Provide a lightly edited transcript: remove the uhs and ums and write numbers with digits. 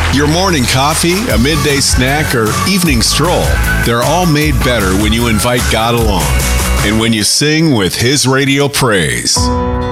Your morning coffee, a midday snack, or evening stroll, they're all made better when you invite God along and when you sing with His radio praise.